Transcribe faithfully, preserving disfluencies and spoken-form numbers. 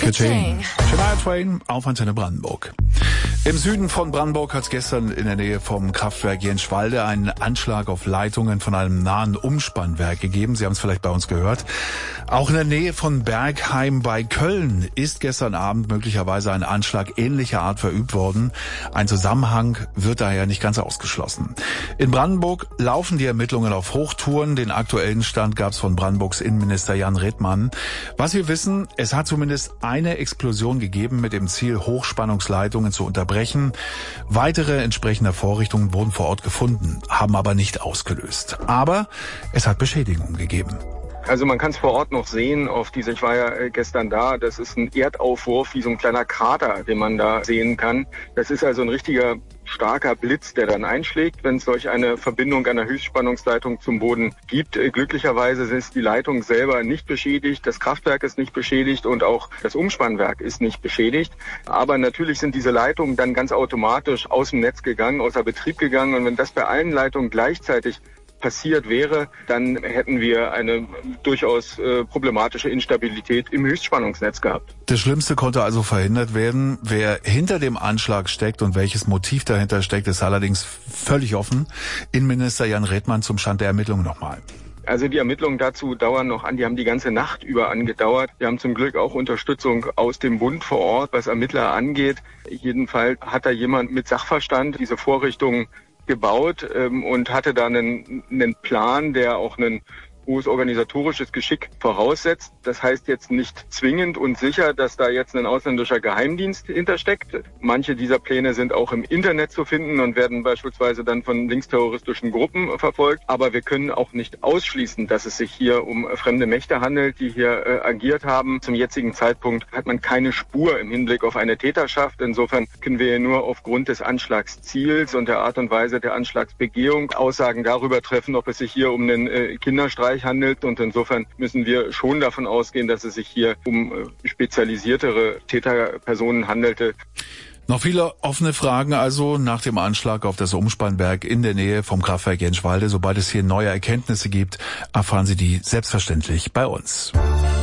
Jane. Shania Twain auf Antenne Brandenburg. Im Süden von Brandenburg hat es gestern in der Nähe vom Kraftwerk Jenschwalde einen Anschlag auf Leitungen von einem nahen Umspannwerk gegeben. Sie haben es vielleicht bei uns gehört. Auch in der Nähe von Bergheim bei Köln ist gestern Abend möglicherweise ein Anschlag ähnlicher Art verübt worden. Ein Zusammenhang wird daher nicht ganz ausgeschlossen. In Brandenburg laufen die Ermittlungen auf Hochtouren. Den aktuellen Stand gab es von Brandenburgs Innenminister Jan Redmann. Was wir wissen, es hat zumindest eine Explosion gegeben mit dem Ziel, Hochspannungsleitungen zu unterbrechen. Weitere entsprechende Vorrichtungen wurden vor Ort gefunden, haben aber nicht ausgelöst. Aber es hat Beschädigungen gegeben. Also man kann es vor Ort noch sehen, auf diese, ich war ja gestern da, das ist ein Erdaufwurf, wie so ein kleiner Krater, den man da sehen kann. Das ist also ein richtiger starker Blitz, der dann einschlägt, wenn es solch eine Verbindung einer Höchstspannungsleitung zum Boden gibt. Glücklicherweise ist die Leitung selber nicht beschädigt, das Kraftwerk ist nicht beschädigt und auch das Umspannwerk ist nicht beschädigt. Aber natürlich sind diese Leitungen dann ganz automatisch aus dem Netz gegangen, außer Betrieb gegangen. Und wenn das bei allen Leitungen gleichzeitig passiert wäre, dann hätten wir eine durchaus äh, problematische Instabilität im Höchstspannungsnetz gehabt. Das Schlimmste konnte also verhindert werden. Wer hinter dem Anschlag steckt und welches Motiv dahinter steckt, ist allerdings völlig offen. Innenminister Jan Redmann zum Stand der Ermittlungen nochmal. Also die Ermittlungen dazu dauern noch an, die haben die ganze Nacht über angedauert. Wir haben zum Glück auch Unterstützung aus dem Bund vor Ort, was Ermittler angeht. Jedenfalls hat da jemand mit Sachverstand diese Vorrichtungen gebaut ähm, und hatte da einen, einen Plan, der auch ein hohes organisatorisches Geschick voraussetzt. Das heißt jetzt nicht zwingend und sicher, dass da jetzt ein ausländischer Geheimdienst hintersteckt. Manche dieser Pläne sind auch im Internet zu finden und werden beispielsweise dann von linksterroristischen Gruppen verfolgt. Aber wir können auch nicht ausschließen, dass es sich hier um fremde Mächte handelt, die hier äh, agiert haben. Zum jetzigen Zeitpunkt hat man keine Spur im Hinblick auf eine Täterschaft. Insofern können wir nur aufgrund des Anschlagsziels und der Art und Weise der Anschlagsbegehung Aussagen darüber treffen, ob es sich hier um einen äh, Kinderstreich handelt. Und insofern müssen wir schon davon ausgehen, dass es sich hier um äh, spezialisiertere Täterpersonen handelte. Noch viele offene Fragen also nach dem Anschlag auf das Umspannwerk in der Nähe vom Kraftwerk Jenschwalde. Sobald es hier neue Erkenntnisse gibt, erfahren Sie die selbstverständlich bei uns.